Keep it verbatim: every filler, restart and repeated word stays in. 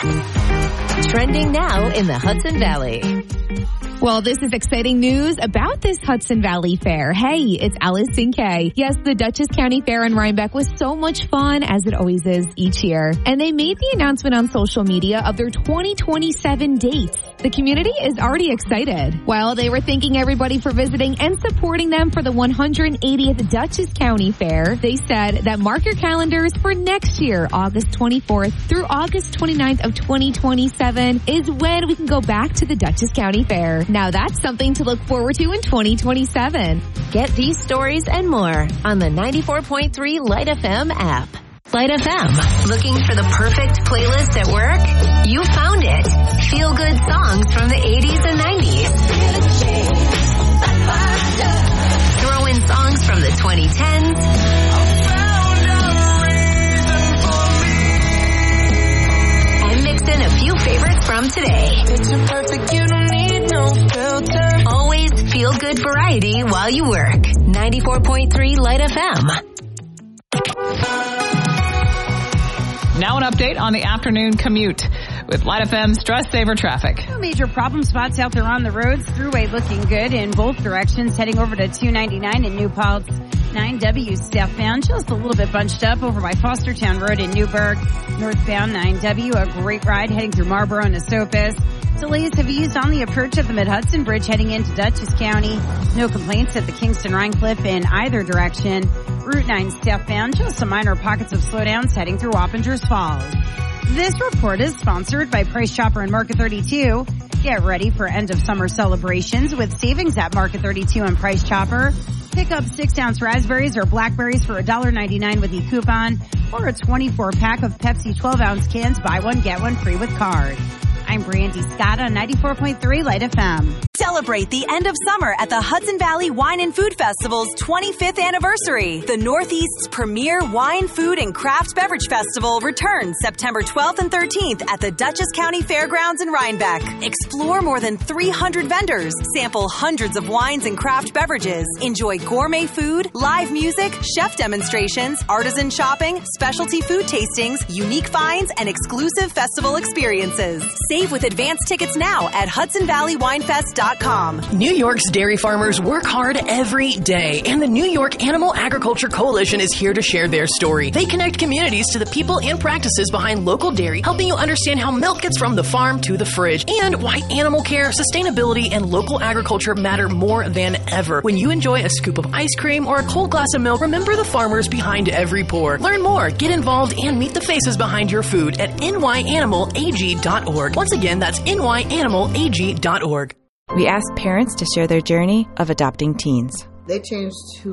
Trending now in the Hudson Valley. Well, this is exciting news about this Hudson Valley Fair. Hey, it's Allison Kay. Yes, the Dutchess County Fair in Rhinebeck was so much fun, as it always is each year. And they made the announcement on social media of their twenty twenty-seven dates. The community is already excited. While they were thanking everybody for visiting and supporting them for the one hundred eightieth Dutchess County Fair, they said that mark your calendars for next year, August twenty-fourth through August twenty-ninth of twenty twenty-seven is when we can go back to the Dutchess County Fair. Now that's something to look forward to in twenty twenty-seven. Get these stories and more on the ninety-four point three Light F M app. Light F M. Looking for the perfect playlist at work? You found it. Feel good songs from the eighties and nineties. Throw in songs from the twenty tens. And mix in a few favorites from today. Picture perfect, you don't need no filter. Always feel good variety while you work. ninety-four point three Light F M. Now an update on the afternoon commute with Light F M's Stress Saver Traffic. No major problem spots out there on the roads. Thruway looking good in both directions, heading over to two ninety-nine in New Paltz. nine W southbound, just a little bit bunched up over by Fostertown Road in Newburgh. Northbound nine W, a great ride heading through Marlboro and Esopus. Delays have eased on the approach of the Mid-Hudson Bridge heading into Dutchess County. No complaints at the Kingston Rhine Cliff in either direction. Route nine southbound, just some minor pockets of slowdowns heading through Wappingers Falls. This report is sponsored by Price Chopper and Market thirty-two. Get ready for end of summer celebrations with savings at Market thirty-two and Price Chopper. Pick up six ounce raspberries or blackberries for one dollar ninety-nine with e-coupon, or a twenty-four pack of Pepsi twelve ounce cans, buy one, get one free with card. I'm Brandy Scott on ninety-four point three Light F M. Celebrate the end of summer at the Hudson Valley Wine and Food Festival's twenty-fifth anniversary. The Northeast's premier wine, food, and craft beverage festival returns September twelfth and thirteenth at the Dutchess County Fairgrounds in Rhinebeck. Explore more than three hundred vendors, sample hundreds of wines and craft beverages, enjoy gourmet food, live music, chef demonstrations, artisan shopping, specialty food tastings, unique finds, and exclusive festival experiences. Save with advance tickets now at Hudson Valley Wine Fest dot com. New York's dairy farmers work hard every day, and the New York Animal Agriculture Coalition is here to share their story. They connect communities to the people and practices behind local dairy, helping you understand how milk gets from the farm to the fridge, and why animal care, sustainability, and local agriculture matter more than ever. When you enjoy a scoop of ice cream or a cold glass of milk, remember the farmers behind every pour. Learn more, get involved, and meet the faces behind your food at N Y animal A G dot org. Once again, that's N Y animal A G dot org. We ask parents to share their journey of adopting teens. They changed who